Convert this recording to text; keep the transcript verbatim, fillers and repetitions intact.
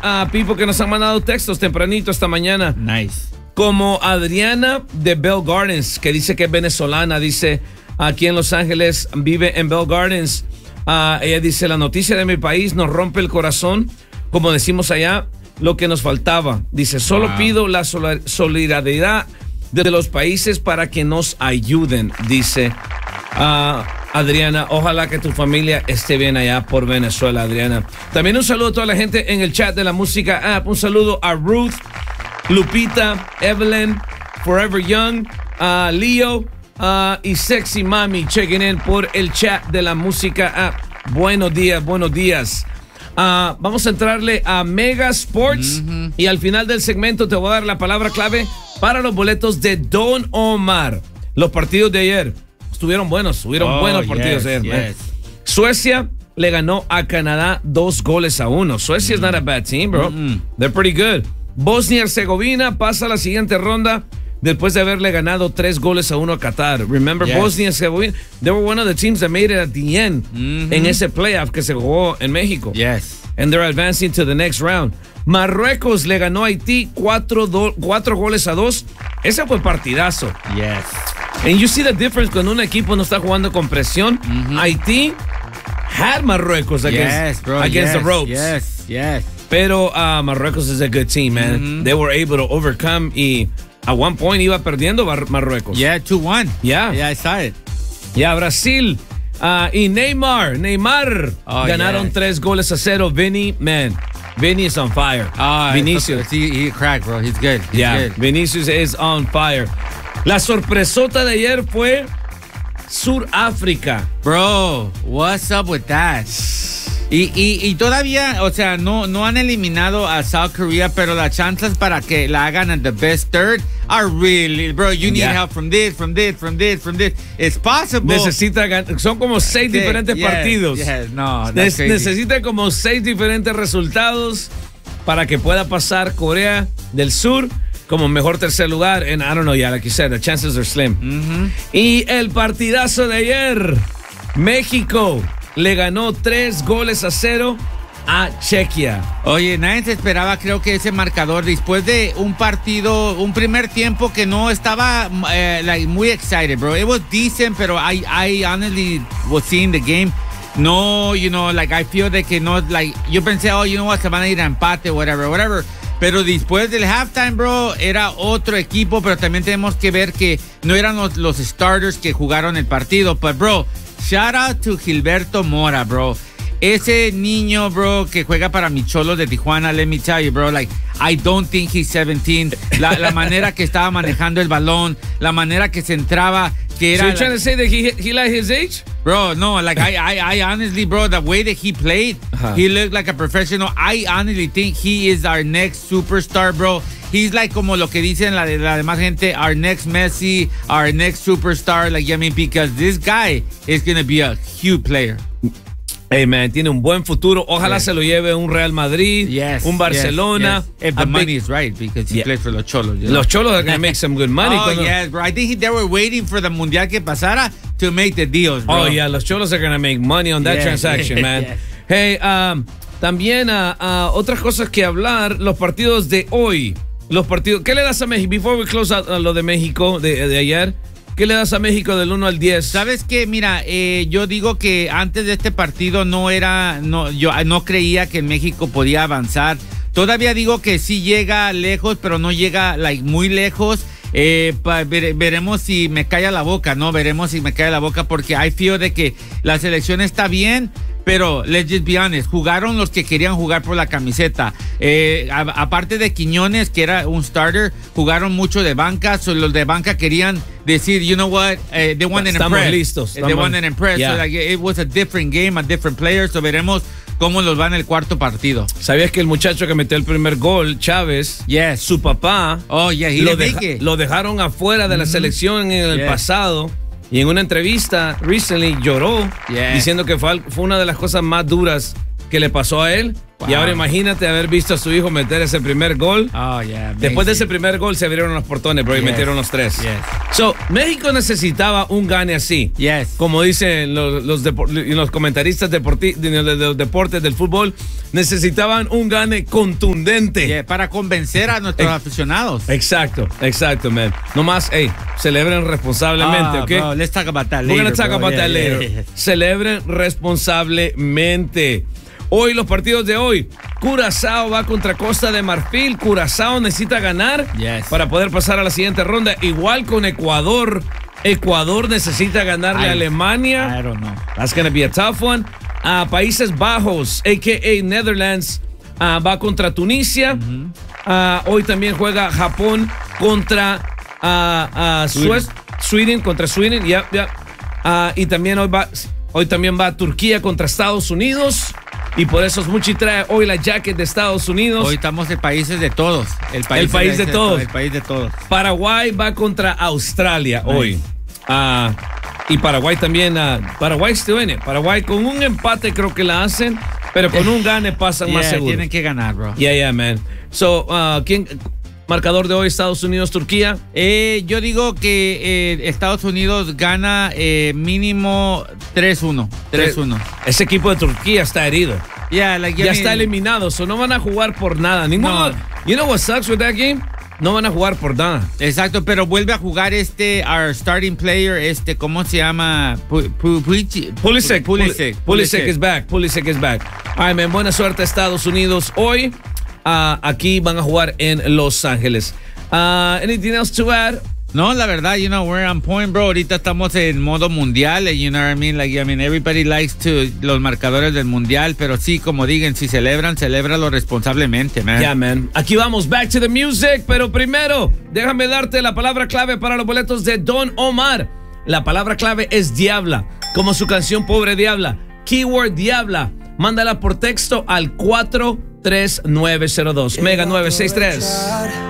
a people que nos han mandado textos tempranito esta mañana. Nice. Como Adriana de Bell Gardens, que dice que es venezolana, dice aquí en Los Ángeles, vive en Bell Gardens. Uh, ella dice, la noticia de mi país nos rompe el corazón, como decimos allá, lo que nos faltaba. Dice, solo wow. pido la solidaridad de los países para que nos ayuden, dice uh, Adriana. Ojalá que tu familia esté bien allá por Venezuela, Adriana. También un saludo a toda la gente en el chat de la música app. Un saludo a Ruth, Lupita, Evelyn, Forever Young, uh, Leo uh, y Sexy Mami checking in por el chat de la música app. Buenos días, buenos días. Uh, vamos a entrarle a Mega Sports mm-hmm. y al final del segmento te voy a dar la palabra clave para los boletos de Don Omar. Los partidos de ayer estuvieron buenos, estuvieron oh, buenos partidos yes, ayer. Yes. Suecia le ganó a Canadá dos goles a uno. Suecia mm. is not a bad team, bro. Mm-hmm. They're pretty good. Bosnia-Herzegovina pasa a la siguiente ronda después de haberle ganado tres goles a uno a Qatar. Remember, yes. Bosnia-Herzegovina, they were one of the teams that made it at the end mm-hmm. en ese playoff que se jugó en México. Yes. And they're advancing to the next round. Marruecos le ganó a Haití cuatro, do, cuatro goles a dos. Ese fue partidazo. Yes. And you see the difference cuando un equipo no está jugando con presión. Mm-hmm. Haití had Marruecos against, yes, bro, against yes, the ropes. Yes, yes. Pero uh, Marruecos is a good team, man. Mm-hmm. They were able to overcome y at one point iba perdiendo Mar- Marruecos. Yeah, two one. Yeah. Yeah, I saw it. Yeah, Brasil uh, y Neymar, Neymar oh, ganaron yes. tres goles a cero. Vinny, man. Vinny is on fire. Oh, Vinicius. He, he cracked, bro. He's good. He's yeah, good. Vinicius is on fire. La sorpresota de ayer fue Sudáfrica. Bro, what's up with that? Y, y, y todavía, o sea, no, no han eliminado a South Korea, pero las chances para que la hagan at the best third are really, bro, you need yeah. help from this, from this, from this, from this. It's possible. Necesita, son como seis sí, diferentes yes, partidos. Yes, no, ne- necesita como seis diferentes resultados para que pueda pasar Corea del Sur como mejor tercer lugar. And I don't know, yeah, like you said, the chances are slim. Mm-hmm. Y el partidazo de ayer, México le ganó tres goles a cero a Chequia. Oye, nadie se esperaba, creo que ese marcador después de un partido, un primer tiempo que no estaba uh, like muy excited, bro. It was decent, pero I, I honestly was seeing the game. No, you know, like I feel de que no, like yo pensé, oh, you know what, se van a ir a empate, whatever, whatever. Pero después del halftime, bro, era otro equipo, pero también tenemos que ver que no eran los, los starters que jugaron el partido. But, bro, shout out to Gilberto Mora, bro. Ese niño, bro, que juega para mi Cholos de Tijuana, let me tell you, bro, like, I don't think he's seventeen. La, la manera que estaba manejando el balón, la manera que se entraba, que era... So you're trying to say that he, he like his age? Bro, no, like, I, I, I honestly, bro, the way that he played, uh-huh. he looked like a professional. I honestly think he is our next superstar, bro. He's like como lo que dicen la, la demás gente, our next Messi, our next superstar, like, I mean, because this guy is going to be a huge player. Hey, man, tiene un buen futuro. Ojalá yeah. se lo lleve un Real Madrid, yes, un Barcelona. Yes, yes. If the money big... is right, because he yeah. plays for los Cholos. You know? Los Cholos are going to make some good money. Oh, yes, bro. I think he, they were waiting for the Mundial que pasara to make the deals, bro. Oh, yeah, los Cholos are going to make money on that yes, transaction, man. Yes. Hey, um, también uh, uh, otras cosas que hablar, los partidos de hoy. Los partidos, ¿qué le das a México? Before we close out uh, lo de México de, de ayer, ¿qué le das a México del uno al diez? ¿Sabes qué? Mira, eh, yo digo que antes de este partido no era, no, yo no creía que México podía avanzar. Todavía digo que sí llega lejos, pero no llega like, muy lejos. Eh, pa, ver, veremos si me calla la boca, ¿no? Veremos si me calla la boca porque I feel de que la selección está bien, pero let's just be honest, jugaron los que querían jugar por la camiseta. Eh, a, aparte de Quiñones, que era un starter, jugaron mucho de banca, so los de banca querían decir, you know what, uh, they wanted to impress. Listos. They wanted to impress. Yeah. So like, it was a different game, a different player, so veremos cómo los va en el cuarto partido. ¿Sabías que el muchacho que metió el primer gol, Chávez, yes. su papá, oh, yeah, he lo, deja, lo dejaron afuera de la mm-hmm. selección en el yes. pasado? Y en una entrevista, recently, lloró, yeah. diciendo que fue, fue una de las cosas más duras que le pasó a él Wow. Y ahora imagínate haber visto a su hijo meter ese primer gol. Oh, yeah, Después de ese primer gol se abrieron los portones, bro, y yes. metieron los tres. Yes. So, México necesitaba un gane así. Yes. Como dicen los, los, depor- los comentaristas deporti- de, de, de los deportes del fútbol, necesitaban un gane contundente. Yeah, para convencer a nuestros eh, aficionados. Exacto, exacto, man. Nomás, hey, celebren responsablemente, oh, ¿ok? Bro, let's talk about that later. We're gonna talk bro. about yeah, that later. Yeah, yeah. Celebren responsablemente. Hoy, los partidos de hoy. Curazao va contra Costa de Marfil. Curazao necesita ganar yes. para poder pasar a la siguiente ronda. Igual con Ecuador. Ecuador necesita ganarle I, a Alemania. I don't know. That's gonna be a tough one. Uh, Países Bajos, a k a. Netherlands, uh, va contra Tunisia. Uh-huh. Uh, hoy también juega Japón contra uh, uh, Sweden. Sweden contra Sweden. Yeah, yeah. Uh, y también hoy va, hoy también va Turquía contra Estados Unidos. Y por eso es mucho trae hoy la jacket de Estados Unidos. Hoy estamos en países de todos. El país, el país de, de todos. El país de todos. Paraguay va contra Australia nice. hoy. Uh, y Paraguay también. Uh, Paraguay still in it. Paraguay con un empate creo que la hacen. Pero con un gane pasan yeah, más seguro. Tienen que ganar, bro. Yeah, yeah, man. So, uh, ¿quién... Marcador de hoy, Estados Unidos, Turquía. Eh, yo digo que eh, Estados Unidos gana eh, mínimo tres uno. tres uno. Ese equipo de Turquía está herido. Yeah, like, ya mean, está eliminado, so no van a jugar por nada. Ninguno. No. You know what sucks with that game? No van a jugar por nada. Exacto, pero vuelve a jugar este, our starting player, este, ¿cómo se llama? Pulisic. Pulisic. Pulisic is back. Pulisic is back. Ay, man, buena suerte a Estados Unidos hoy. Uh, aquí van a jugar en Los Ángeles. Uh, anything else to add? No, la verdad, you know, we're on point, bro. Ahorita estamos en modo mundial, you know what I mean? Like, I mean, everybody likes to, los marcadores del mundial, pero sí, como digan, si celebran, celébralo responsablemente, man. Yeah, man. Aquí vamos, back to the music, pero primero, déjame darte la palabra clave para los boletos de Don Omar. La palabra clave es Diabla, como su canción Pobre Diabla. Keyword Diabla. Mándala por texto al cuatro tres nueve cero dos. Mega nueve seis tres.